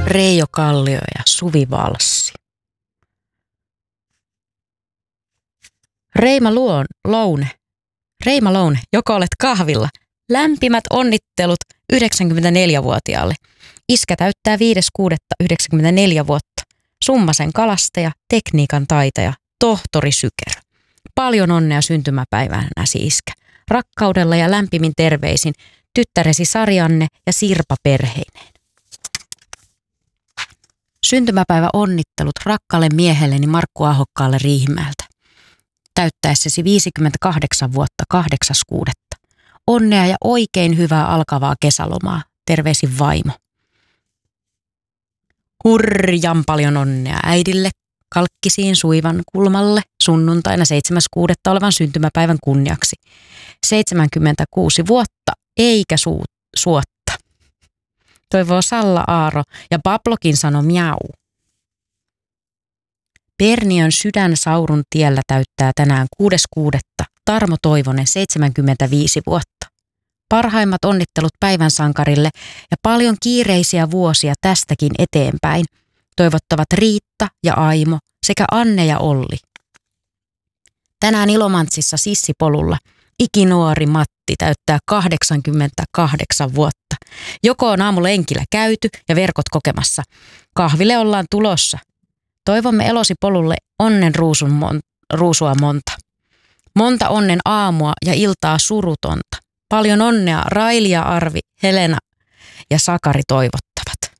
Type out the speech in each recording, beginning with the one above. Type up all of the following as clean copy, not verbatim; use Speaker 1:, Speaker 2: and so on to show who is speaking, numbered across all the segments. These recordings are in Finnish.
Speaker 1: Reijo Kallio ja Suvi Valssi. Reima Loune, joko olet kahvilla. Lämpimät onnittelut 94-vuotiaalle. Iskä täyttää 5.6.94 vuotta. Summasen kalastaja, tekniikan taitaja, tohtori Syker. Paljon onnea syntymäpäivänäsi, iskä. Rakkaudella ja lämpimin terveisin tyttäresi Sarjanne ja Sirpa perheineen. Syntymäpäivä onnittelut rakkaalle miehelleni Markku Ahokkaalle Riihimäeltä. Täyttäessäsi 58 vuotta 8.6. Onnea ja oikein hyvää alkavaa kesälomaa. Terveisin vaimo. Hurjan paljon onnea äidille Kalkkisiin Suivan kulmalle sunnuntaina 7.6. olevan syntymäpäivän kunniaksi. 76 vuotta eikä suotta. Toivoo Salla Aaro ja Pablokin sanoi miau. Perniön Sydän Saurun tiellä täyttää tänään 6.6. Tarmo Toivonen 75 vuotta. Parhaimmat onnittelut päivän sankarille ja paljon kiireisiä vuosia tästäkin eteenpäin. Toivottavat Riitta ja Aimo sekä Anne ja Olli. Tänään Ilomantsissa Sissipolulla ikinuori Matti täyttää 88 vuotta. Joko on aamulenkillä käyty ja verkot kokemassa. Kahville ollaan tulossa. Toivomme elosi polulle onnen ruusua monta. Monta onnen aamua ja iltaa surutonta. Paljon onnea Raili ja Arvi, Helena ja Sakari toivottavat.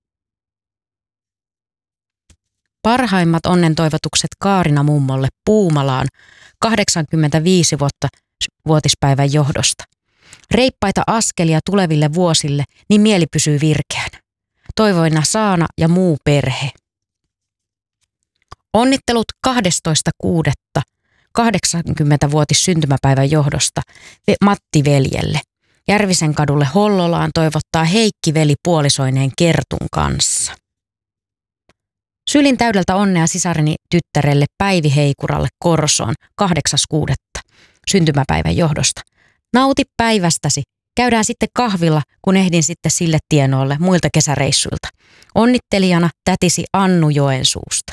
Speaker 1: Parhaimmat onnen toivotukset Kaarina mummolle Puumalaan 85 vuotispäivän johdosta. Reippaita askelia tuleville vuosille, niin mieli pysyy virkeänä. Toivoina Saana ja muu perhe. Onnittelut 12.6. 80-vuotis syntymäpäivän johdosta Matti veljelle. Järvisen kadulle Hollolaan toivottaa Heikki veli puolisoineen Kertun kanssa. Sylin täydeltä onnea sisareni tyttärelle Päivi Heikuralle Korsoon 8.6. syntymäpäivän johdosta. Nauti päivästäsi. Käydään sitten kahvilla, kun ehdin sitten sille tienoolle muilta kesäreissuilta. Onnittelijana tätisi Annu Joensuusta.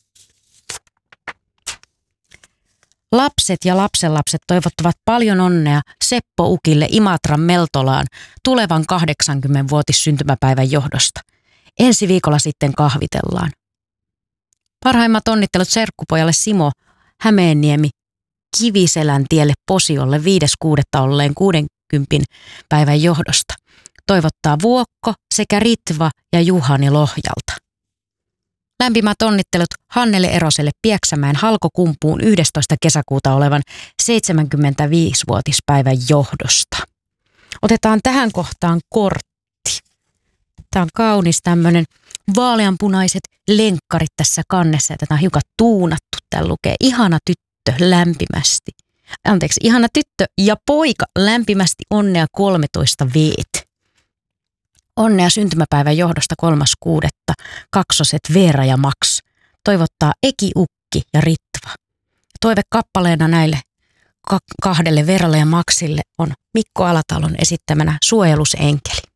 Speaker 1: Lapset ja lapsenlapset toivottavat paljon onnea Seppo Ukille Imatran Meltolaan tulevan 80-vuotis syntymäpäivän johdosta. Ensi viikolla sitten kahvitellaan. Parhaimmat onnittelut serkkupojalle Simo Hämeenniemi Kiviselän tielle Posiolle 5.6. olleen 60 päivän johdosta. Toivottaa Vuokko sekä Ritva ja Juhani Lohjalta. Lämpimät onnittelut Hannele Eroselle Pieksämäen Halkokumpuun 11. kesäkuuta olevan 75-vuotispäivän johdosta. Otetaan tähän kohtaan kortti. Tämä on kaunis tämmöinen vaaleanpunaiset lenkkarit tässä kannessa ja tätä on hiukan tuunattu. Täällä lukee ihana tyttö lämpimästi. Ihana tyttö ja poika lämpimästi onnea 13 veet. Onnea syntymäpäivän johdosta 3.6. Kaksoset Veera ja Max. Toivottaa Eki, Ukki ja Ritva. Toive kappaleena näille kahdelle Veeralle ja Maxille on Mikko Alatalon esittämänä Suojelusenkeli.